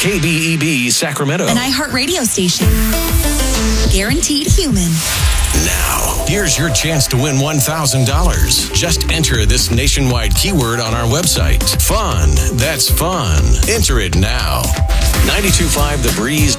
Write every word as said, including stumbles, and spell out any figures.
K B E B Sacramento. An iHeartRadio station. Guaranteed human. Now, here's your chance to win one thousand dollars. Just enter this nationwide keyword on our website. Fun. That's fun. Enter it now. ninety-two point five The Breeze.